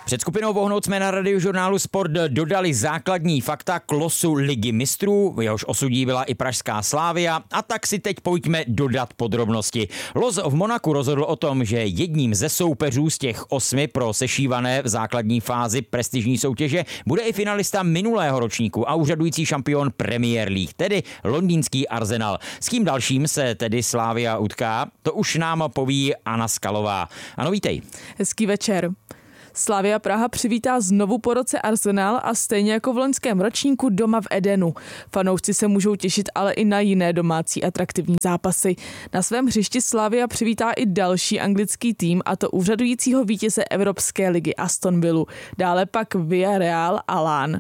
Před skupinou Vohnout jsme na Radiožurnálu Sport dodali základní fakta k losu Ligy mistrů, jehož osudí byla i pražská Slavia, a tak si teď pojďme dodat podrobnosti. Los v Monaku rozhodl o tom, že jedním ze soupeřů z těch 8 pro sešívané v základní fázi prestižní soutěže bude i finalista minulého ročníku a úřadující šampion Premier League, tedy londýnský Arsenal. S kým dalším se tedy Slavia utká, to už nám poví Anna Skalová. Ano, vítej. Hezký večer. Slavia Praha přivítá znovu po roce Arsenal a stejně jako v loňském ročníku doma v Edenu. Fanoušci se můžou těšit ale i na jiné domácí atraktivní zápasy. Na svém hřišti Slavia přivítá i další anglický tým, a to úřadujícího vítěze Evropské ligy Aston Villu. Dále pak Villarreal a Lán.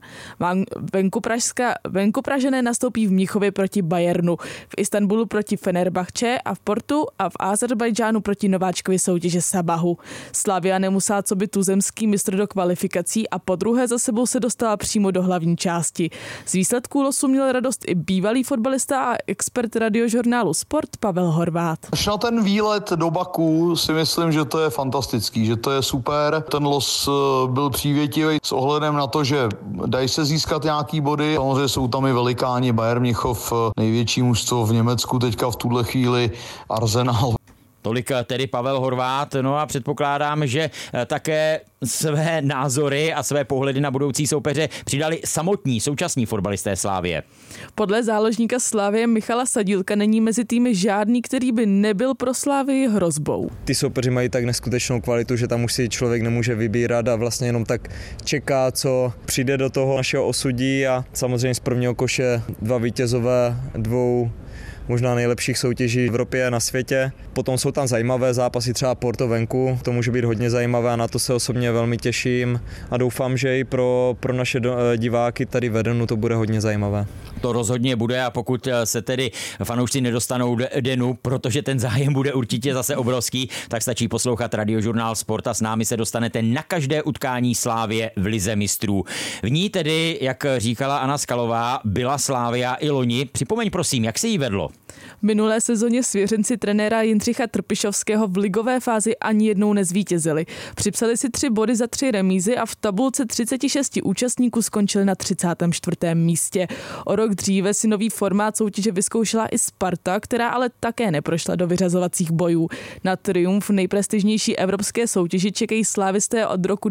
Venku Pražané nastoupí v Mnichově proti Bayernu, v Istanbulu proti Fenerbahče a v Portu a v Azerbajdžánu proti nováčkovi soutěže Sabahu. Slavia nemusela co by tuzemský mistr do kvalifikací a podruhé za sebou se dostala přímo do hlavní části. Z výsledků losu měl radost i bývalý fotbalista a expert Radiožurnálu Sport Pavel Horváth. Až na ten výlet do Baku si myslím, že to je fantastický, že to je super. Ten los byl přívětivý s ohledem na to, že dají se získat nějaký body. Samozřejmě jsou tam i velikáni, Bayern Mnichov, největší mužstvo v Německu teďka v tuhle chvíli, Arsenal. Tolik tedy Pavel Horváth, no a předpokládám, že také své názory a své pohledy na budoucí soupeře přidali samotní současní fotbalisté Slavie. Podle záložníka Slavie Michala Sadílka není mezi týmy žádný, který by nebyl pro Slavii hrozbou. Ty soupeři mají tak neskutečnou kvalitu, že tam už si člověk nemůže vybírat a vlastně jenom tak čeká, co přijde do toho našeho osudí, a samozřejmě z prvního koše 2 vítězové 2 možná nejlepších soutěží v Evropě a na světě. Potom jsou tam zajímavé zápasy, třeba Porto venku, to může být hodně zajímavé a na to se osobně velmi těším a doufám, že i pro naše diváky tady v Edenu to bude hodně zajímavé. To rozhodně bude, a pokud se tedy fanoušci nedostanou do Edenu, protože ten zájem bude určitě zase obrovský, tak stačí poslouchat Radiožurnál Sport a s námi se dostanete na každé utkání Slavie v Lize mistrů. V ní tedy, jak říkala Anna Skalová, byla Slavia i loni. Připomeň prosím, jak se jí vedlo? V minulé sezóně svěřenci trenéra Jindřicha Trpišovského v ligové fázi ani jednou nezvítězili. Připsali si 3 body za 3 remízy a v tabulce 36 účastníků skončili na 34. místě. O rok dříve si nový formát soutěže vyzkoušela i Sparta, která ale také neprošla do vyřazovacích bojů. Na triumf nejprestižnější evropské soutěži čekají slávisté od roku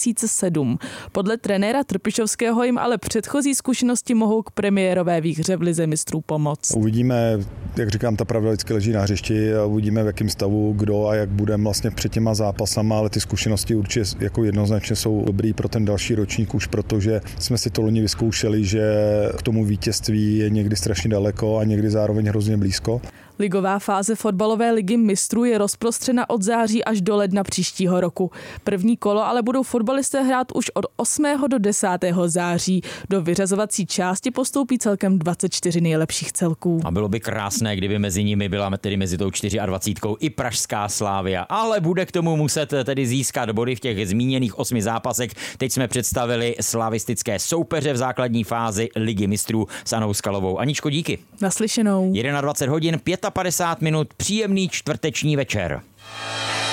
2007. Podle trenéra Trpišovského jim ale předchozí zkušenosti mohou k premiérové výhře v Lize mistrů pomoct. Uvidíme, jak říkám, ta pravda vždycky leží na hřišti a uvidíme, v jakém stavu kdo a jak budeme vlastně před těma zápasama, ale ty zkušenosti určitě jako jednoznačně jsou dobrý pro ten další ročník už, protože jsme si to loni vyzkoušeli, že k tomu vítězství je někdy strašně daleko a někdy zároveň hrozně blízko. Ligová fáze fotbalové ligy mistrů je rozprostřena od září až do ledna příštího roku. První kolo ale budou fotbalisté hrát už od 8. do 10. září. Do vyřazovací části postoupí celkem 24 nejlepších celků. A bylo by krásné, kdyby mezi nimi byla tedy mezi tou 24 i pražská Slavia, ale bude k tomu muset tedy získat body v těch zmíněných 8 zápasech. Teď jsme představili slavistické soupeře v základní fázi Ligy mistrů s Annou Skalovou. Aničko, díky. Naslyšenou. 21 hodin 55 minut, příjemný čtvrteční večer.